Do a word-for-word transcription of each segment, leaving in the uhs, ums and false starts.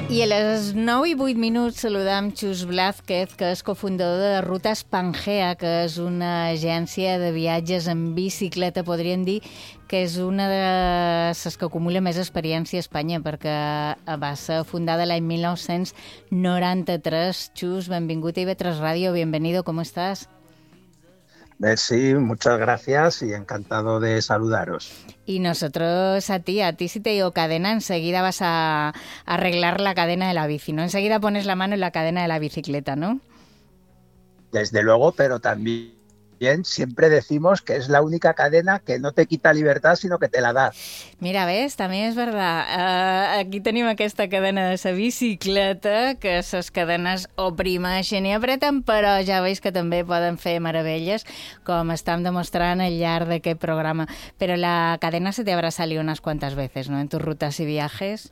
I a les nou i vuit minuts saludam Chus Blázquez, que és cofundador de Rutas Pangea, que és una agència de viatges en bicicleta. Podríem dir que és una de les que acumula més experiència a Espanya, perquè va ser fundada l'any mil nou-cents noranta-tres. Chus, benvingut a I V tres Radio, bienvenido, ¿cómo estás? Sí, muchas gracias y encantado de saludaros. Y nosotros a ti, a ti si te digo cadena, enseguida vas a arreglar la cadena de la bici, ¿no? Enseguida pones la mano en la cadena de la bicicleta, ¿no? Desde luego, pero también siempre decimos que es la única cadena que no te quita libertad, sinó que te la da. Mira, ves, també és verdad. Uh, aquí tenim aquesta cadena de la bicicleta, que les cadenes oprimeixen i apreten, però ja veus que també poden fer meravelles, com estem demostrant al llarg d'aquest programa. Però la cadena se te habrá salido unas cuantas veces, ¿no?, en tus rutas y viajes.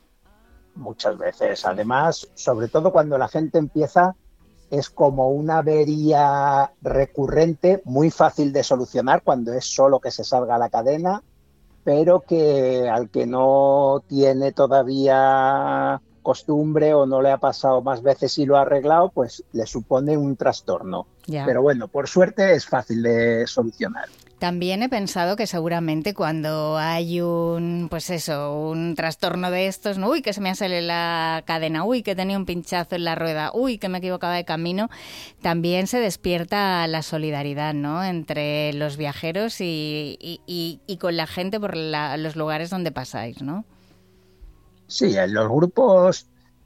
Muchas veces. Además, sobre todo cuando la gente empieza, es como una avería recurrente, muy fácil de solucionar cuando es solo que se salga la cadena, pero que al que no tiene todavía costumbre o no le ha pasado más veces y lo ha arreglado, pues le supone un trastorno. Ya. Pero bueno, por suerte es fácil de solucionar. También he pensado que seguramente cuando hay un, pues eso, un trastorno de estos, ¿no? Uy, que se me ha salido la cadena, uy, que tenía un pinchazo en la rueda, uy, que me equivocaba de camino, también se despierta la solidaridad, ¿no?, entre los viajeros y, y, y, y con la gente por la, los lugares donde pasáis, ¿no? Sí, en los grupos,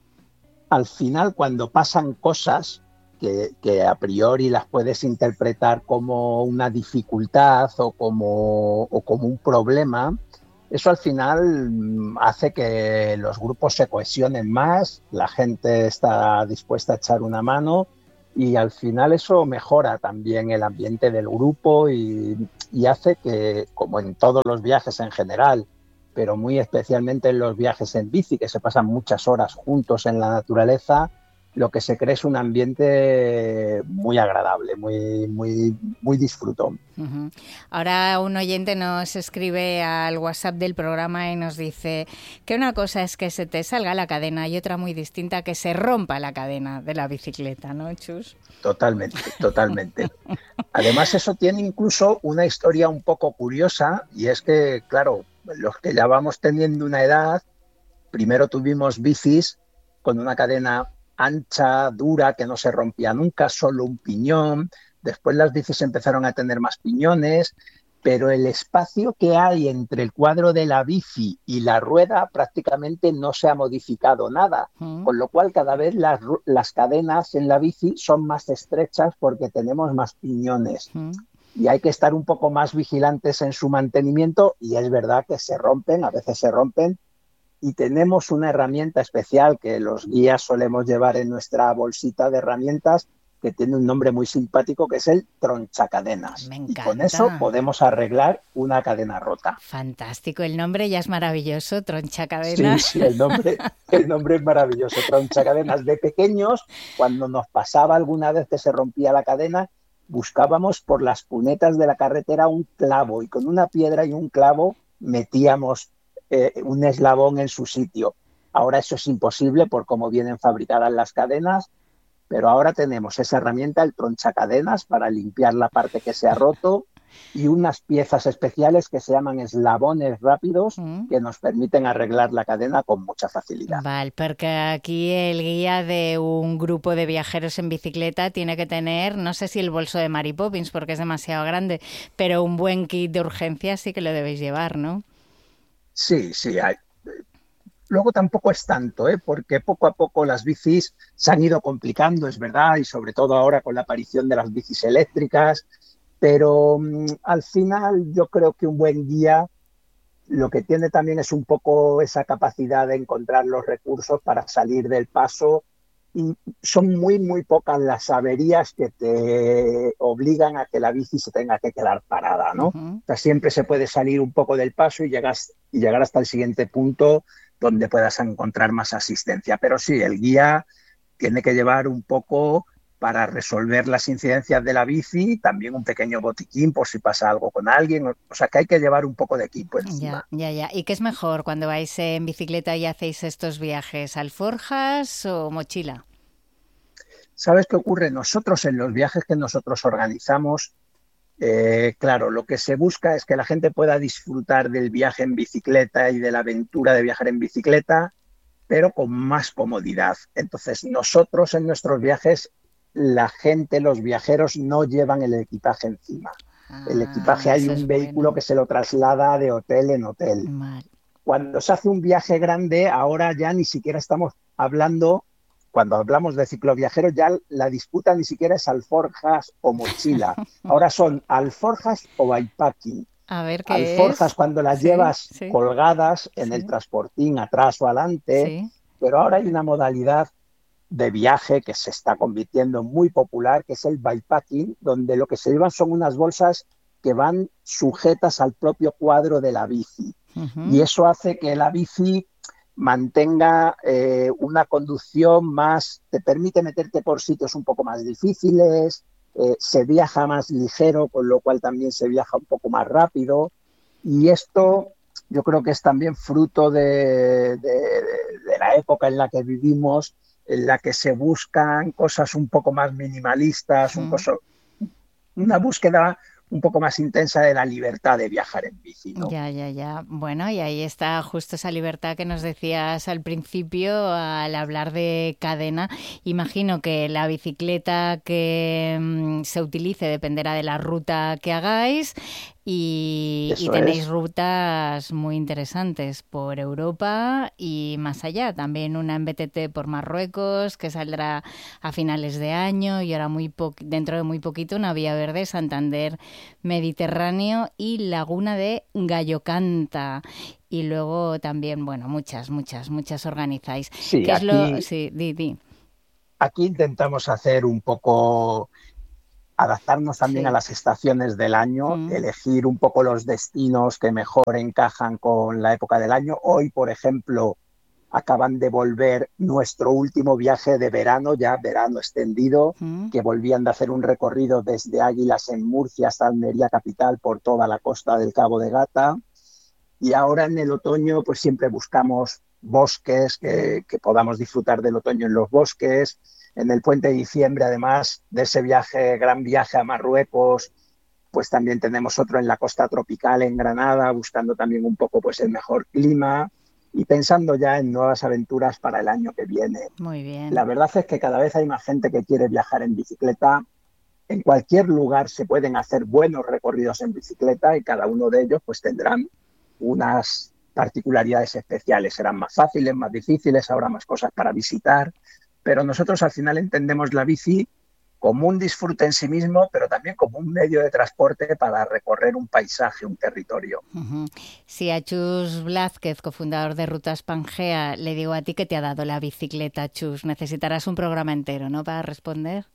al final, cuando pasan cosas Que, que a priori las puedes interpretar como una dificultad o como, o como un problema, eso al final hace que los grupos se cohesionen más, la gente está dispuesta a echar una mano y al final eso mejora también el ambiente del grupo y, y hace que, como en todos los viajes en general, pero muy especialmente en los viajes en bici, que se pasan muchas horas juntos en la naturaleza, lo que se crea es un ambiente muy agradable, muy, muy, muy disfrutón. Uh-huh. Ahora un oyente nos escribe al WhatsApp del programa y nos dice que una cosa es que se te salga la cadena y otra muy distinta que se rompa la cadena de la bicicleta, ¿no, Chus? Totalmente, totalmente. Además, eso tiene incluso una historia un poco curiosa, y es que, claro, los que ya vamos teniendo una edad, primero tuvimos bicis con una cadena ancha, dura, que no se rompía nunca, solo un piñón. Después las bicis empezaron a tener más piñones, pero el espacio que hay entre el cuadro de la bici y la rueda prácticamente no se ha modificado nada, mm. con lo cual cada vez las, las cadenas en la bici son más estrechas porque tenemos más piñones. Mm. Y hay que estar un poco más vigilantes en su mantenimiento, y es verdad que se rompen, a veces se rompen, y tenemos una herramienta especial que los guías solemos llevar en nuestra bolsita de herramientas, que tiene un nombre muy simpático, que es el tronchacadenas. Me encanta. Y con eso podemos arreglar una cadena rota. Fantástico, el nombre ya es maravilloso, tronchacadenas. Sí, sí, el nombre, el nombre es maravilloso, tronchacadenas. De pequeños, cuando nos pasaba alguna vez que se rompía la cadena, buscábamos por las cunetas de la carretera un clavo, y con una piedra y un clavo metíamos Eh, un eslabón en su sitio. Ahora eso es imposible por cómo vienen fabricadas las cadenas, pero ahora tenemos esa herramienta, el tronchacadenas, para limpiar la parte que se ha roto, y unas piezas especiales que se llaman eslabones rápidos, mm. que nos permiten arreglar la cadena con mucha facilidad. Vale, porque aquí el guía de un grupo de viajeros en bicicleta tiene que tener, no sé si el bolso de Mary Poppins porque es demasiado grande, pero un buen kit de urgencias sí que lo debéis llevar, ¿no? Sí, sí. Hay. Luego tampoco es tanto, ¿eh? Porque poco a poco las bicis se han ido complicando, es verdad, y sobre todo ahora con la aparición de las bicis eléctricas, pero mmm, al final yo creo que un buen guía lo que tiene también es un poco esa capacidad de encontrar los recursos para salir del paso, y son muy, muy pocas las averías que te obligan a que la bici se tenga que quedar parada, ¿no? Uh-huh. O sea, siempre se puede salir un poco del paso y, llegas, y llegar hasta el siguiente punto donde puedas encontrar más asistencia. Pero sí, el guía tiene que llevar un poco para resolver las incidencias de la bici, también un pequeño botiquín por si pasa algo con alguien, o sea que hay que llevar un poco de equipo encima. Ya, ya, ya. ¿Y qué es mejor cuando vais en bicicleta y hacéis estos viajes, alforjas o mochila? ¿Sabes qué ocurre? Nosotros en los viajes que nosotros organizamos, eh, claro, lo que se busca es que la gente pueda disfrutar del viaje en bicicleta y de la aventura de viajar en bicicleta, pero con más comodidad. Entonces, nosotros en nuestros viajes, la gente, los viajeros, no llevan el equipaje encima. El equipaje, Ah, hay eso un es vehículo bueno. que se lo traslada de hotel en hotel. Vale. Cuando se hace un viaje grande, ahora ya ni siquiera estamos hablando, cuando hablamos de cicloviajeros, ya la disputa ni siquiera es alforjas o mochila. Ahora son alforjas o bikepacking. A ver qué Alforjas es. cuando las Sí, llevas sí, colgadas en el sí, transportín atrás o adelante, sí. pero ahora hay una modalidad de viaje que se está convirtiendo muy popular, que es el bikepacking, donde lo que se llevan son unas bolsas que van sujetas al propio cuadro de la bici. Y Uh-huh. eso hace que la bici mantenga eh, una conducción más, te permite meterte por sitios un poco más difíciles, eh, se viaja más ligero, con lo cual también se viaja un poco más rápido. Y esto yo creo que es también fruto de, de, de la época en la que vivimos, en la que se buscan cosas un poco más minimalistas, un Uh-huh. coso, una búsqueda un poco más intensa de la libertad de viajar en bici, ¿no? Ya, ya, ya. Bueno, y ahí está justo esa libertad que nos decías al principio al hablar de cadena. Imagino que la bicicleta que mm, se utilice dependerá de la ruta que hagáis y, y Eso tenéis es. rutas muy interesantes por Europa y más allá. También una en B T T por Marruecos que saldrá a finales de año y ahora muy po- dentro de muy poquito una vía verde Santander Mediterráneo y Laguna de Gallocanta. Y luego también, bueno, muchas, muchas, muchas organizáis. Sí, ¿Qué es lo...? aquí, Sí, di, di. aquí intentamos hacer un poco, adaptarnos también a Sí. las estaciones del año, Mm, elegir un poco los destinos que mejor encajan con la época del año. Hoy, por ejemplo, acaban de volver nuestro último viaje de verano, ya verano extendido, mm. que volvían de hacer un recorrido desde Águilas en Murcia hasta Almería capital por toda la costa del Cabo de Gata. Y ahora en el otoño, pues siempre buscamos bosques, que, que podamos disfrutar del otoño en los bosques. En el puente de diciembre, además de ese viaje, gran viaje a Marruecos, pues también tenemos otro en la costa tropical, en Granada, buscando también un poco pues el mejor clima y pensando ya en nuevas aventuras para el año que viene. Muy La bien. verdad es que cada vez hay más gente que quiere viajar en bicicleta. En cualquier lugar se pueden hacer buenos recorridos en bicicleta y cada uno de ellos pues tendrán unas particularidades especiales. Serán más fáciles, más difíciles, habrá más cosas para visitar, pero nosotros al final entendemos la bici como un disfrute en sí mismo, pero también como un medio de transporte para recorrer un paisaje, un territorio. Ujú. Si a Chus Blázquez, cofundador de Rutas Pangea, le digo a ti que te ha dado la bicicleta, Chus, necesitarás un programa entero, ¿no?, para responder.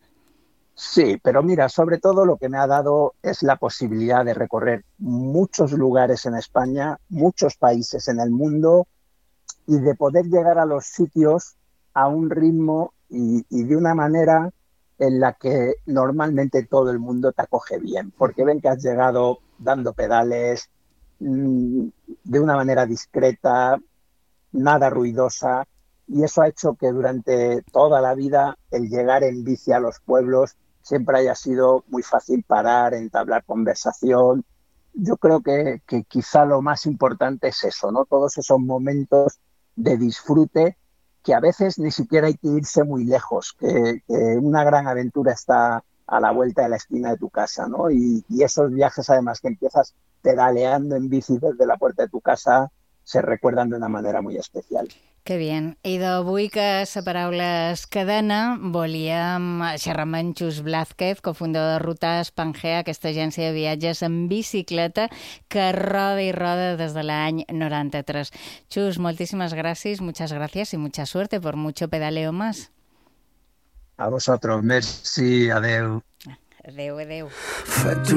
Sí, pero mira, sobre todo lo que me ha dado es la posibilidad de recorrer muchos lugares en España, muchos países en el mundo y de poder llegar a los sitios a un ritmo y, y de una manera en la que normalmente todo el mundo te acoge bien, porque Ujú. ven que has llegado dando pedales mmm, de una manera discreta, nada ruidosa, y eso ha hecho que durante toda la vida el llegar en bici a los pueblos siempre haya sido muy fácil parar, entablar conversación. Yo creo que, que quizá lo más importante es eso, ¿no? Todos esos momentos de disfrute que a veces ni siquiera hay que irse muy lejos, que, que una gran aventura está a la vuelta de la esquina de tu casa, ¿no? Y, y esos viajes además que empiezas pedaleando en bici desde la puerta de tu casa se recuerdan de una manera muy especial. Que bien. I d'avui que la paraula és cadena, volíem xerrar amb en Xus Blázquez, cofundador de Rutas Pangea, aquesta agència de viatges en bicicleta que roda i roda des de l'any noranta-tres. Xus, moltíssimes gràcies, muchas gracias y mucha suerte por mucho pedaleo más. A vosotros, merci, adeu. Adéu, adéu. Faig